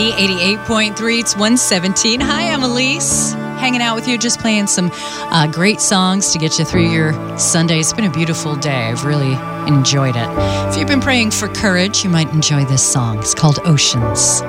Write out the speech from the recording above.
88.3, it's 117. Hi, I'm Elise. Hanging out with you, just playing some great songs to get you through your Sunday. It's been a beautiful day. I've really enjoyed it. If you've been praying for courage, you might enjoy this song. It's called Oceans.